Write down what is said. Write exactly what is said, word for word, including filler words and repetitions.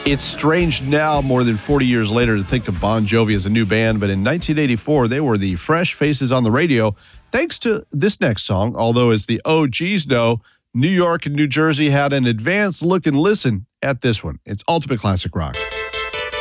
It's strange now, more than forty years later, to think of Bon Jovi as a new band, but in nineteen eighty-four, they were the fresh faces on the radio, thanks to this next song. Although, as the O Gs know, New York and New Jersey had an advanced look and listen at this one. It's Ultimate Classic Rock.